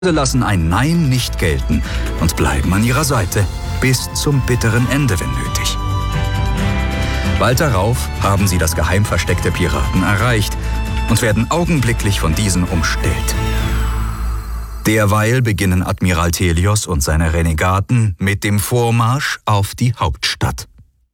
lassen ein Nein nicht gelten und bleiben an ihrer Seite bis zum bitteren Ende, wenn nötig. Bald darauf haben sie das geheim versteckte Piraten erreicht und werden augenblicklich von diesen umstellt. Derweil beginnen Admiral Thelios und seine Renegaten mit dem Vormarsch auf die Hauptstadt.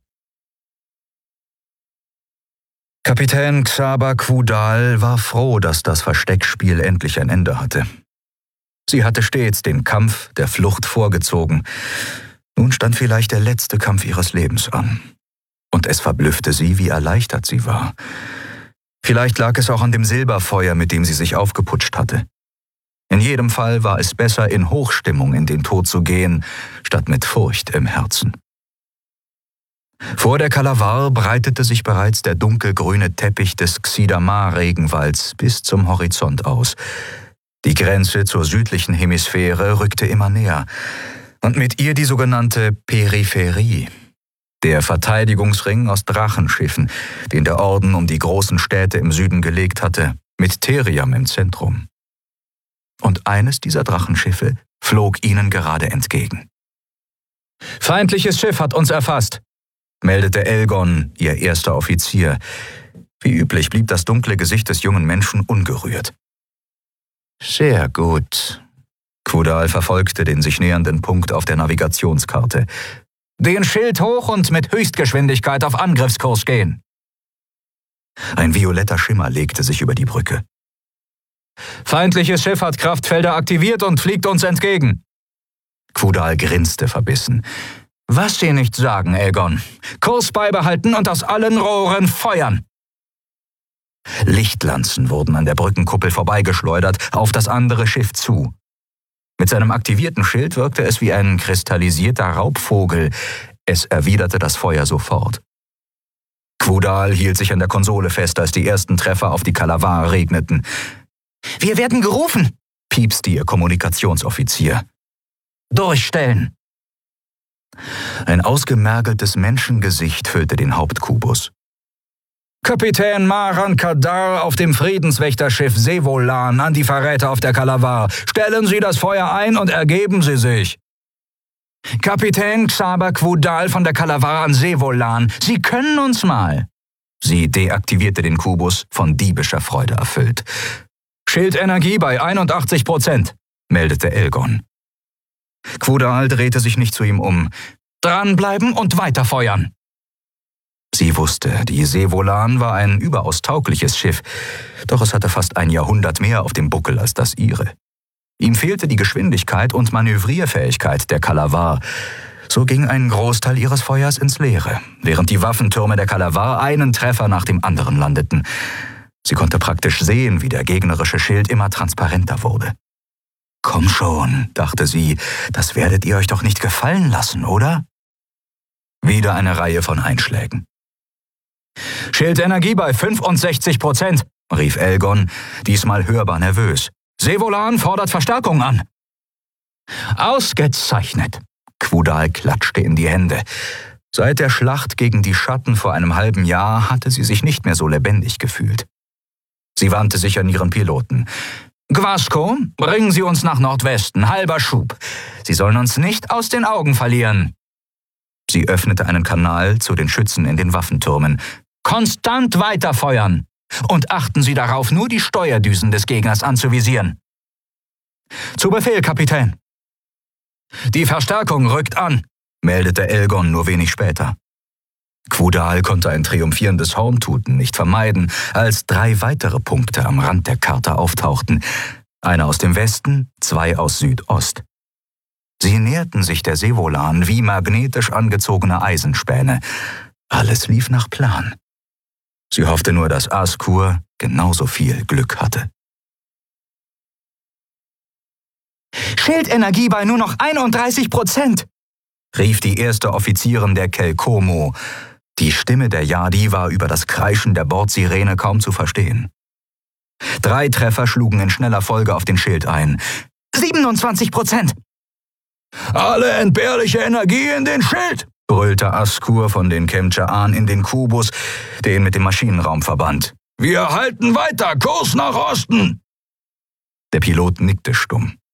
Kapitän Xaba Quudal war froh, dass das Versteckspiel endlich ein Ende hatte. Sie hatte stets den Kampf der Flucht vorgezogen. Nun stand vielleicht der letzte Kampf ihres Lebens an. Und es verblüffte sie, wie erleichtert sie war. Vielleicht lag es auch an dem Silberfeuer, mit dem sie sich aufgeputscht hatte. In jedem Fall war es besser, in Hochstimmung in den Tod zu gehen, statt mit Furcht im Herzen. Vor der Kalavar breitete sich bereits der dunkelgrüne Teppich des Xidamar-Regenwalds bis zum Horizont aus. Die Grenze zur südlichen Hemisphäre rückte immer näher und mit ihr die sogenannte Peripherie, der Verteidigungsring aus Drachenschiffen, den der Orden um die großen Städte im Süden gelegt hatte, mit Theriam im Zentrum. Und eines dieser Drachenschiffe flog ihnen gerade entgegen. »Feindliches Schiff hat uns erfasst«, meldete Elgon, ihr erster Offizier. Wie üblich blieb das dunkle Gesicht des jungen Menschen ungerührt. »Sehr gut.« Quudal verfolgte den sich nähernden Punkt auf der Navigationskarte. »Den Schild hoch und mit Höchstgeschwindigkeit auf Angriffskurs gehen.« Ein violetter Schimmer legte sich über die Brücke. »Feindliches Schiff hat Kraftfelder aktiviert und fliegt uns entgegen.« Quudal grinste verbissen. »Was Sie nicht sagen, Elgon. Kurs beibehalten und aus allen Rohren feuern!« Lichtlanzen wurden an der Brückenkuppel vorbeigeschleudert, auf das andere Schiff zu. Mit seinem aktivierten Schild wirkte es wie ein kristallisierter Raubvogel. Es erwiderte das Feuer sofort. Quudal hielt sich an der Konsole fest, als die ersten Treffer auf die Kalavar regneten. »Wir werden gerufen«, piepste ihr Kommunikationsoffizier. »Durchstellen!« Ein ausgemergeltes Menschengesicht füllte den Hauptkubus. »Kapitän Maran Kadar auf dem Friedenswächterschiff Sevolan an die Verräter auf der Kalavar. Stellen Sie das Feuer ein und ergeben Sie sich.« »Kapitän Xaba Quudal von der Kalavar an Sevolan, Sie können uns mal.« Sie deaktivierte den Kubus, von diebischer Freude erfüllt. »Schildenergie bei 81%, meldete Elgon. Quudal drehte sich nicht zu ihm um. »Dranbleiben und weiterfeuern!« Sie wusste, die Sevolan war ein überaus taugliches Schiff, doch es hatte fast ein Jahrhundert mehr auf dem Buckel als das ihre. Ihm fehlte die Geschwindigkeit und Manövrierfähigkeit der Kalavar. So ging ein Großteil ihres Feuers ins Leere, während die Waffentürme der Kalavar einen Treffer nach dem anderen landeten. Sie konnte praktisch sehen, wie der gegnerische Schild immer transparenter wurde. »Komm schon«, dachte sie, »das werdet ihr euch doch nicht gefallen lassen, oder?« Wieder eine Reihe von Einschlägen. »Schildenergie bei 65%, rief Elgon, diesmal hörbar nervös. »Sevolan fordert Verstärkung an.« »Ausgezeichnet!« Quudal klatschte in die Hände. Seit der Schlacht gegen die Schatten vor einem halben Jahr hatte sie sich nicht mehr so lebendig gefühlt. Sie wandte sich an ihren Piloten. »Gwasco, bringen Sie uns nach Nordwesten, halber Schub. Sie sollen uns nicht aus den Augen verlieren.« Sie öffnete einen Kanal zu den Schützen in den Waffentürmen. »Konstant weiterfeuern! Und achten Sie darauf, nur die Steuerdüsen des Gegners anzuvisieren.« »Zu Befehl, Kapitän!« »Die Verstärkung rückt an«, meldete Elgon nur wenig später. Quudal konnte ein triumphierendes Horntuten nicht vermeiden, als 3 weitere Punkte am Rand der Karte auftauchten. Einer aus dem Westen, 2 aus Südost. Sie näherten sich der Sevolan wie magnetisch angezogene Eisenspäne. Alles lief nach Plan. Sie hoffte nur, dass Askur genauso viel Glück hatte. »Schildenergie bei nur noch 31%, rief die erste Offizierin der Kelkomo. Die Stimme der Yadi war über das Kreischen der Bordsirene kaum zu verstehen. 3 Treffer schlugen in schneller Folge auf den Schild ein. 27%! »Alle entbehrliche Energie in den Schild«, brüllte Askur von den Kemcha'an in den Kubus, der ihn mit dem Maschinenraum verband. »Wir halten weiter, Kurs nach Osten!« Der Pilot nickte stumm.